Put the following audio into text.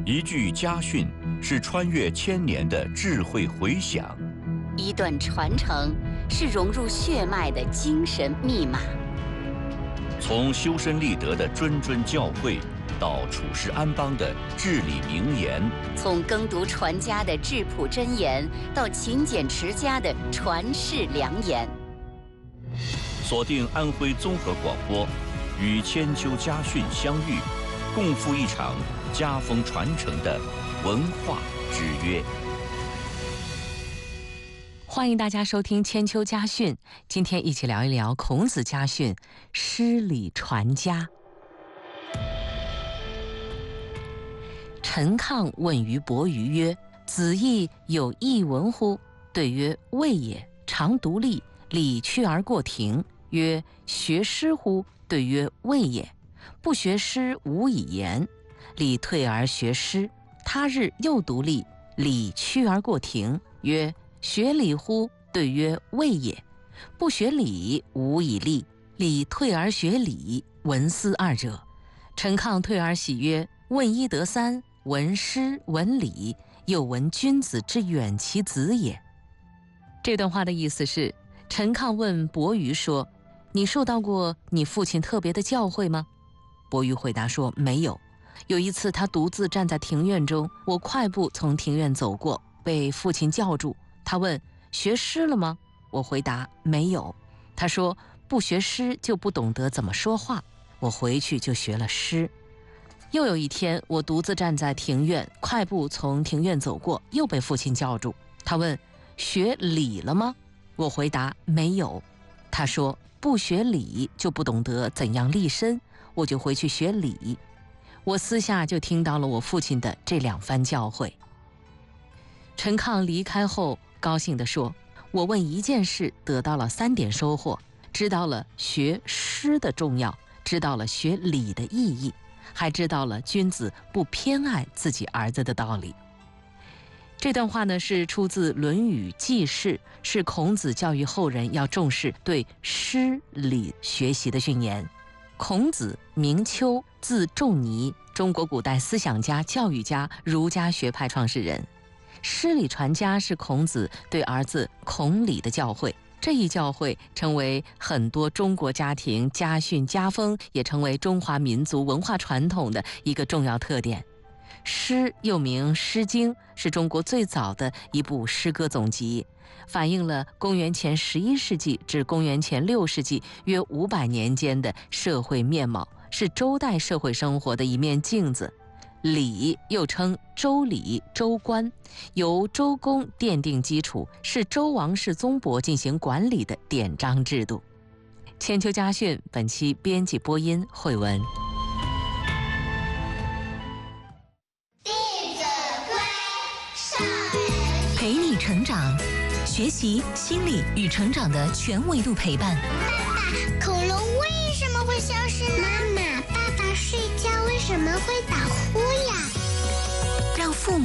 一句家训是穿越千年的智慧回响， 一段传承是融入血脉的精神密码。 从修身立德的谆谆教诲，到处世安邦的至理名言； 从耕读传家的质朴箴言，到勤俭持家的传世良言。 锁定安徽综合广播，与千秋家训相遇，共赴一场家风传承的文化之约。 欢迎大家收听千秋家训，今天一起聊一聊孔子家训，诗礼传家。陈亢问于伯鱼曰：子义有异文乎？对曰：未也。常独立，礼屈而过庭。曰：学诗乎？对曰：未也。不学诗，无以言。礼退而学诗。他日又独立，礼屈而过庭。曰：学礼乎？对曰：未也。不学礼，无以立。礼退而学礼，文思二者。陈亢退而喜曰：问一得三，闻诗闻礼，又闻君子之远其子也。这段话的意思是，陈亢问伯鱼说：你受到过你父亲特别的教诲吗？伯鱼回答说：没有。有一次他独自站在庭院中，我快步从庭院走过，被父亲叫住。他问：学诗了吗？我回答：没有。他说：不学诗就不懂得怎么说话。我回去就学了诗。又有一天，我独自站在庭院，快步从庭院走过，又被父亲叫住。他问：学礼了吗？我回答：没有。他说：不学礼就不懂得怎样立身，我就回去学礼。我私下就听到了我父亲的这两番教诲。陈亢离开后高兴地说：我问一件事得到了3点收获，知道了学诗的重要，知道了学礼的意义，还知道了君子不偏爱自己儿子的道理。这段话呢，是出自《论语记事》，是孔子教育后人要重视对诗礼学习的训言。孔子名丘，字仲尼，中国古代思想家、教育家，儒家学派创始人。诗礼传家是孔子对儿子孔鲤的教诲，这一教诲成为很多中国家庭家训家风，也成为中华民族文化传统的一个重要特点。诗又名《诗经》，是中国最早的一部诗歌总集，反映了公元前11世纪至公元前6世纪约500年间的社会面貌，是周代社会生活的一面镜子。礼又称周礼、周官，由周公奠定基础，是周王室宗伯进行管理的典章制度。千秋家训本期编辑播音慧文。 陪你成长，学习心理与成长的全维度陪伴。 爸爸，恐龙为什么会消失呢？妈妈，爸爸睡觉为什么会打呼呀？ 让父母